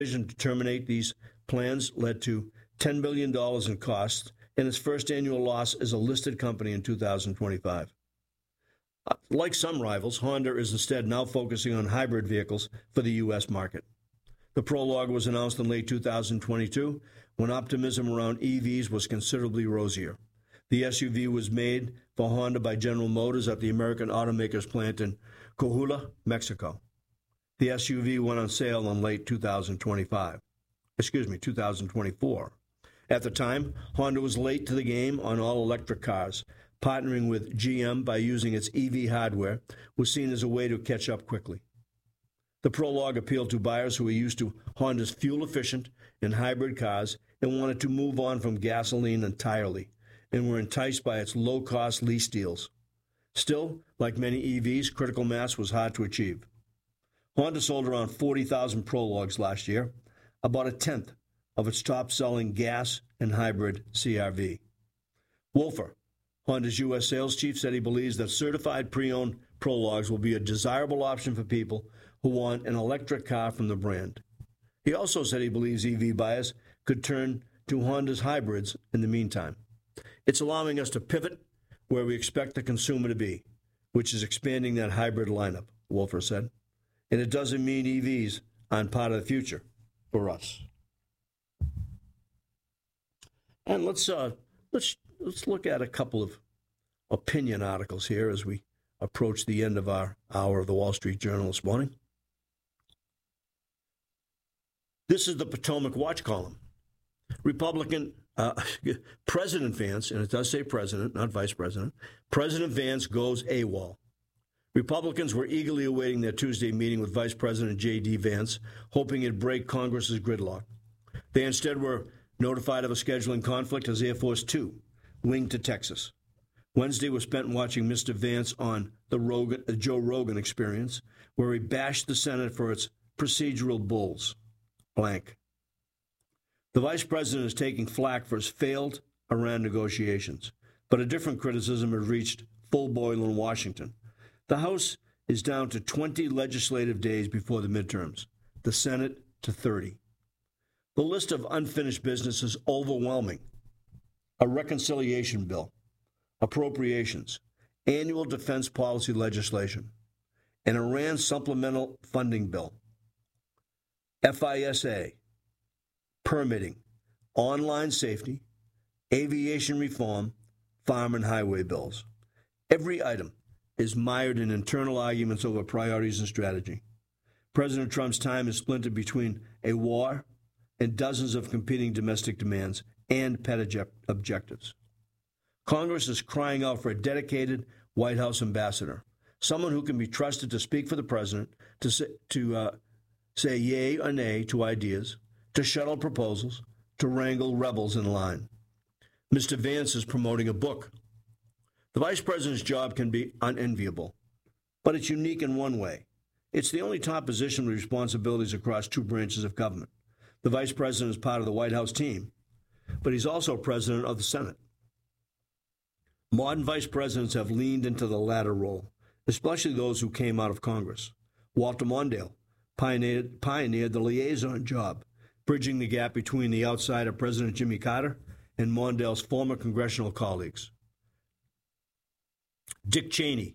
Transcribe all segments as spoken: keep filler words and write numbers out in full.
decision to terminate these plans led to ten billion dollars in costs, and its first annual loss as a listed company in two thousand twenty-five. Like some rivals, Honda is instead now focusing on hybrid vehicles for the U S market. The Prologue was announced in late two thousand twenty-two, when optimism around E Vs was considerably rosier. The S U V was made for Honda by General Motors at the American Automakers plant in Coahuila, Mexico. The S U V went on sale in late two thousand twenty-five. Excuse me, two thousand twenty-four. At the time, Honda was late to the game on all-electric cars. Partnering with G M by using its E V hardware was seen as a way to catch up quickly. The Prologue appealed to buyers who were used to Honda's fuel-efficient and hybrid cars and wanted to move on from gasoline entirely, and were enticed by its low-cost lease deals. Still, like many E Vs, critical mass was hard to achieve. Honda sold around forty thousand Prologues last year, about a tenth of its top-selling gas and hybrid C R V. Wolfer, Honda's U S sales chief, said he believes that certified pre-owned Prologues will be a desirable option for people who want an electric car from the brand. He also said he believes E V buyers could turn to Honda's hybrids in the meantime. It's allowing us to pivot where we expect the consumer to be, which is expanding that hybrid lineup, Wolfer said. And it doesn't mean E Vs aren't part of the future for us. And let's uh, let's let's look at a couple of opinion articles here as we approach the end of our hour of the Wall Street Journal this morning. This is the Potomac Watch column. Republican uh, President Vance, and it does say president, not vice president, President Vance goes AWOL. Republicans were eagerly awaiting their Tuesday meeting with Vice President J D. Vance, hoping it'd break Congress's gridlock. They instead were notified of a scheduling conflict as Air Force Two winged to Texas. Wednesday was spent watching Mister Vance on the Rogan, uh, Joe Rogan Experience, where he bashed the Senate for its procedural bulls. Blank. The vice president is taking flack for his failed Iran negotiations, but a different criticism has reached full boil in Washington. The House is down to twenty legislative days before the midterms, the Senate to thirty. The list of unfinished business is overwhelming. A reconciliation bill, appropriations, annual defense policy legislation, an Iran supplemental funding bill, F I S A, permitting, online safety, aviation reform, farm and highway bills. Every item is mired in internal arguments over priorities and strategy. President Trump's time is splintered between a war and dozens of competing domestic demands and pet objectives. Congress is crying out for a dedicated White House ambassador, someone who can be trusted to speak for the president, to say, to uh, say yay or nay to ideas, to shuttle proposals, to wrangle rebels in line. Mister Vance is promoting a book. The vice president's job can be unenviable, but it's unique in one way. It's the only top position with responsibilities across two branches of government. The vice president is part of the White House team, but he's also president of the Senate. Modern vice presidents have leaned into the latter role, especially those who came out of Congress. Walter Mondale pioneered, pioneered the liaison job, bridging the gap between the outsider President Jimmy Carter and Mondale's former congressional colleagues. Dick Cheney.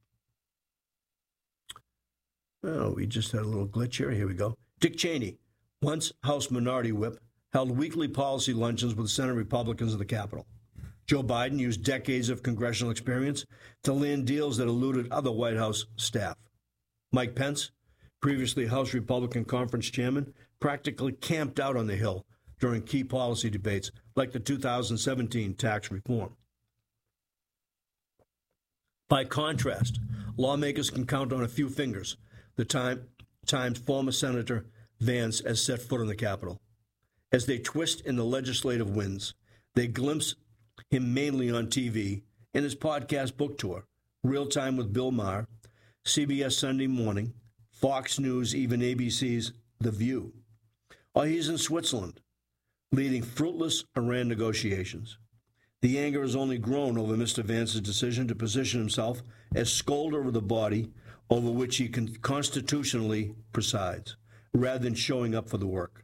Oh, we just had a little glitch here. Here we go. Dick Cheney, once House Minority Whip, held weekly policy luncheons with Senate Republicans of the Capitol. Joe Biden used decades of congressional experience to land deals that eluded other White House staff. Mike Pence, previously House Republican Conference chairman, practically camped out on the Hill during key policy debates like the two thousand seventeen tax reform. By contrast, lawmakers can count on a few fingers the time, times former Senator Vance has set foot on the Capitol. As they twist in the legislative winds, they glimpse him mainly on T V in his podcast book tour, Real Time with Bill Maher, C B S Sunday Morning, Fox News, even A B C's The View. Or he's in Switzerland, leading fruitless Iran negotiations. The anger has only grown over Mister Vance's decision to position himself as scolder of the body over which he con- constitutionally presides. rather than showing up for the work.